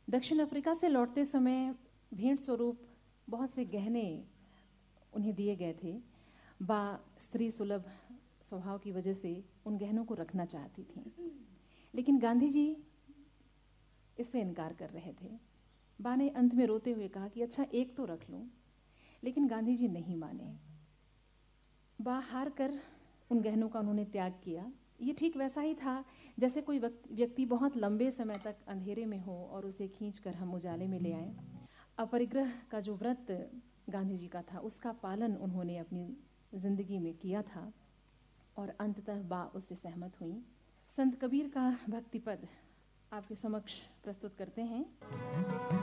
दक्षिण अफ्रीका से लौटते समय भेंट स्वरूप बहुत से गहने उन्हें दिए गए थे। बा स्त्री सुलभ स्वभाव की वजह से उन गहनों को रखना चाहती थी, लेकिन गांधी जी इससे इनकार कर रहे थे। बा ने अंत में रोते हुए कहा कि अच्छा एक तो रख लूं, लेकिन गांधी जी नहीं माने। बा हार कर उन गहनों का उन्होंने त्याग किया। ये ठीक वैसा ही था जैसे कोई व्यक्ति बहुत लंबे समय तक अंधेरे में हो और उसे खींचकर हम उजाले में ले आए। अपरिग्रह का जो व्रत गांधी जी का था, उसका पालन उन्होंने अपनी जिंदगी में किया था और अंततः बा उससे सहमत हुई। संत कबीर का भक्ति पद आपके समक्ष प्रस्तुत करते हैं।